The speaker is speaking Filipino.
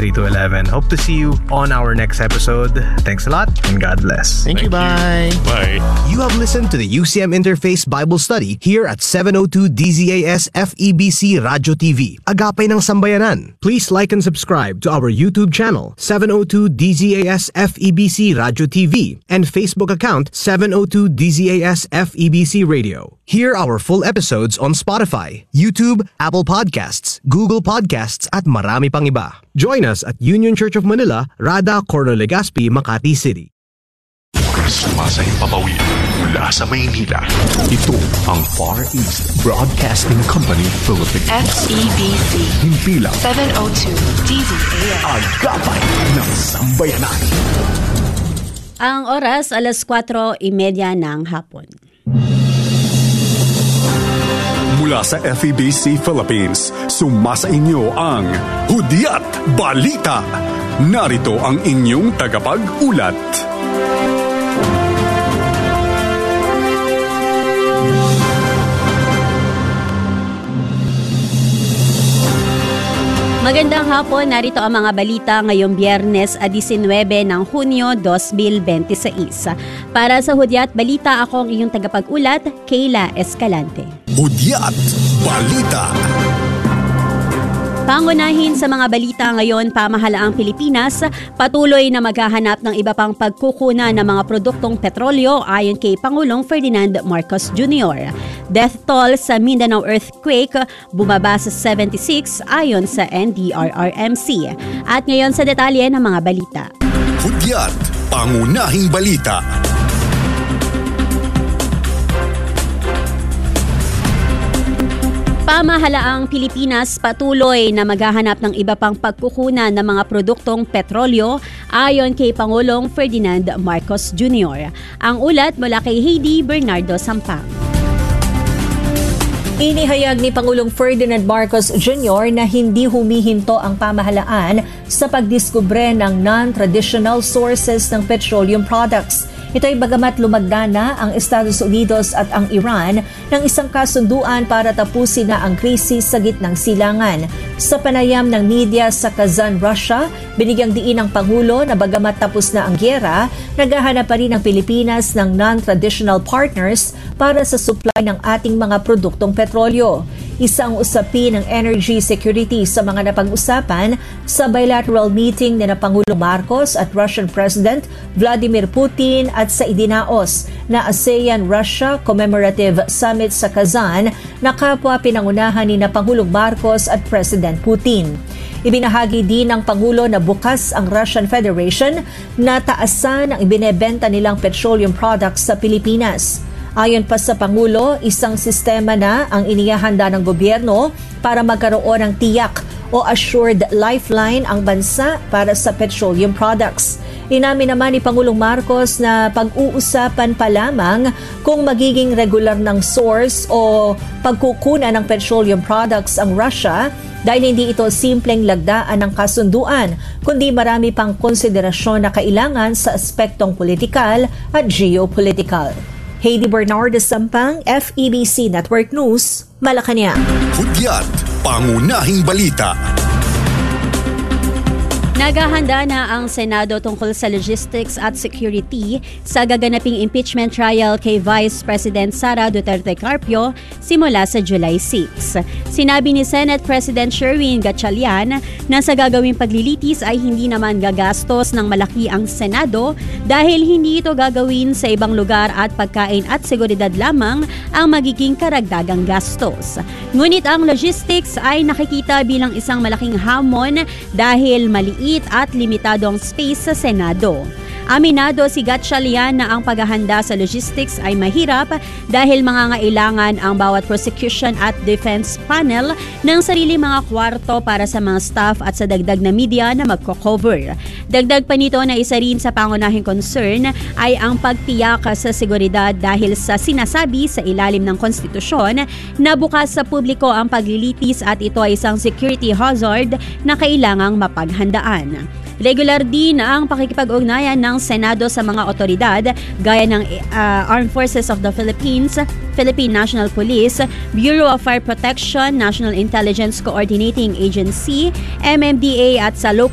3 to 11. Hope to see you on our next episode. Thanks a lot and God bless. Thank you. Bye. Bye. You have listened to the UCM Interface Bible Study here at 702 DZAS FEBC Radio TV, Agapay ng Sambayanan. Please like and subscribe to our YouTube channel, 702 DZAS FEBC Radio TV, and Facebook account, 702 DZAS FEBC Radio. Hear our full episodes on Spotify, YouTube, Apple Podcasts, Google Podcasts, at marami pang iba. Join us at Union Church of Manila, Rada, Corno Legazpi, Makati City. Sumasahing papawid mula sa Maynila. Ito ang Far East Broadcasting Company Philippines. FEBC. Himpilang 702 DZAS. Agapay ng Sambayanan. Ang oras, 4:30 ng hapon. Mula sa FEBC Philippines, sumasa inyo ang Hudyat Balita. Narito ang inyong tagapag-ulat. Magandang hapon, narito ang mga balita ngayong Biyernes 19 ng Hunyo 2026. Para sa Hudyat Balita, ako ang iyong tagapag-ulat, Kayla Escalante. Hudyat Balita. Pangunahin sa mga balita ngayon, pamahalaang Pilipinas patuloy na maghahanap ng iba pang pagkukunan ng mga produktong petrolyo ayon kay Pangulong Ferdinand Marcos Jr. Death toll sa Mindanao earthquake bumaba sa 76 ayon sa NDRRMC. At ngayon sa detalye ng mga balita. Hudyat Pangunahing Balita. Pamahalaang Pilipinas patuloy na maghahanap ng iba pang pagkukunan ng mga produktong petrolyo ayon kay Pangulong Ferdinand Marcos Jr. Ang ulat mula kay Heidi Bernardo Sampang. Inihayag ni Pangulong Ferdinand Marcos Jr. na hindi humihinto ang pamahalaan sa pagdiskubre ng non-traditional sources ng petroleum products. Ito ay bagamat lumagda na ang Estados Unidos at ang Iran ng isang kasunduan para tapusin na ang krisis sa gitnang silangan. Sa panayam ng media sa Kazan, Russia, binigyang diin ng Pangulo na bagamat tapos na ang gyera, naghahanap pa rin ang Pilipinas ng non-traditional partners para sa supply ng ating mga produktong petrolyo. Isang usapin ng energy security sa mga napag-usapan sa bilateral meeting ni Pangulong Marcos at Russian President Vladimir Putin at sa idinaos na ASEAN-Russia Commemorative Summit sa Kazan na kapwa pinangunahan ni Pangulong Marcos at President Putin. Ibinahagi din ng Pangulo na bukas ang Russian Federation na taasan ang ibinebenta nilang petroleum products sa Pilipinas. Ayon pa sa Pangulo, isang sistema na ang inihahanda ng gobyerno para magkaroon ng tiyak o assured lifeline ang bansa para sa petroleum products. Inamin naman ni Pangulong Marcos na pag-uusapan pa lamang kung magiging regular ng source o pagkukunan ng petroleum products ang Russia dahil hindi ito simpleng lagdaan ng kasunduan, kundi marami pang konsiderasyon na kailangan sa aspektong politikal at geopolitical. Heidi Bernardo Sampang, FEBC Network News, Malacanang. Hudyat Pangunahing Balita. Naghahanda na ang Senado tungkol sa logistics at security sa gaganaping impeachment trial kay Vice President Sara Duterte Carpio simula sa July 6. Sinabi ni Senate President Sherwin Gatchalian na sa gagawing paglilitis ay hindi naman gagastos ng malaki ang Senado dahil hindi ito gagawin sa ibang lugar at pagkain at seguridad lamang ang magiging karagdagang gastos. Ngunit ang logistics ay nakikita bilang isang malaking hamon dahil maliit at limitado ang space sa Senado. Aminado si Gatchalian na ang paghahanda sa logistics ay mahirap dahil mangangailangan ang bawat prosecution at defense panel ng sarili mga kwarto para sa mga staff at sa dagdag na media na magko-cover. Dagdag pa nito na isa rin sa pangunahing concern ay ang pagtiyak sa seguridad dahil sa sinasabi sa ilalim ng konstitusyon na bukas sa publiko ang paglilitis at ito ay isang security hazard na kailangang mapaghandaan. Regular din ang pakikipag-ugnayan ng Senado sa mga otoridad gaya ng Armed Forces of the Philippines, Philippine National Police, Bureau of Fire Protection, National Intelligence Coordinating Agency, MMDA at sa local